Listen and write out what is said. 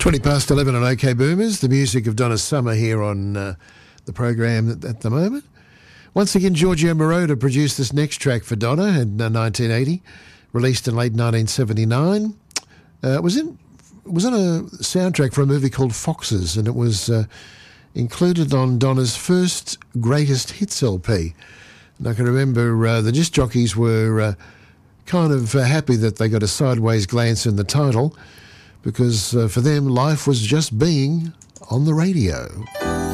20 past 11 on OK Boomers, the music of Donna Summer here on the program at the moment. Once again, Giorgio Moroder produced this next track for Donna in 1980, released in late 1979. It was on a soundtrack for a movie called Foxes, and it was included on Donna's first Greatest Hits LP. And I can remember the disc jockeys were kind of happy that they got a sideways glance in the title, because for them, life was just being on the radio.